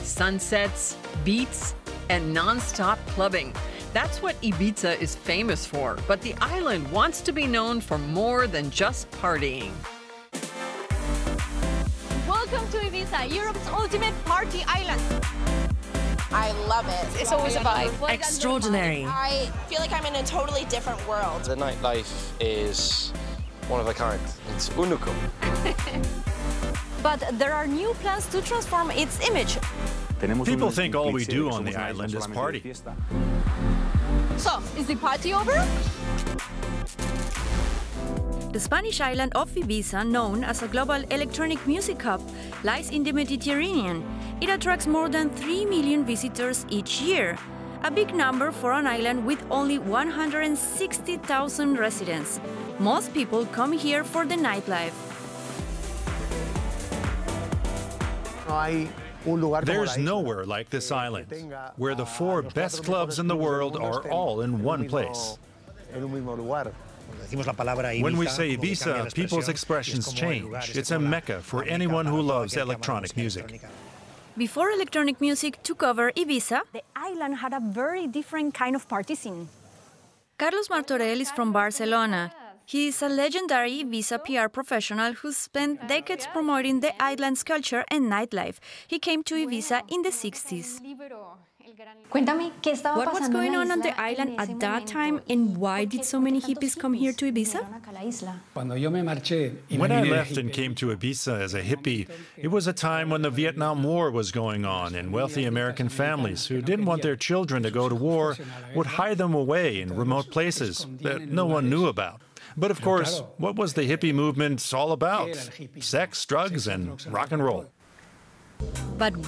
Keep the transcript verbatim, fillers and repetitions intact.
sunsets, beats, and non-stop clubbing. That's what Ibiza is famous for, but the island wants to be known for more than just partying. Welcome to Ibiza, Europe's ultimate party island. I love it. It's always a vibe. Extraordinary. I feel like I'm in a totally different world. The nightlife is one of a kind. It's unicum. But there are new plans to transform its image. People think all we do on the island is party. So, is the party over? The Spanish island of Ibiza, known as a global electronic music hub, lies in the Mediterranean. It attracts more than three million visitors each year, a big number for an island with only one hundred sixty thousand residents. Most people come here for the nightlife. There's nowhere like this island, where the four best clubs in the world are all in one place. When we say Ibiza, people's expressions change. It's a mecca for anyone who loves electronic music. Before electronic music took over Ibiza, The island had a very different kind of party scene. Carlos Martorell is from Barcelona. He is a legendary Ibiza P R professional who spent decades promoting the island's culture and nightlife. He came to Ibiza in the sixties. What was going on on the island at that time, and why did so many hippies come here to Ibiza? When I left and came to Ibiza as a hippie, it was a time when the Vietnam War was going on, and wealthy American families who didn't want their children to go to war would hide them away in remote places that no one knew about. But of course, what was the hippie movement all about? Sex, drugs, and rock and roll. But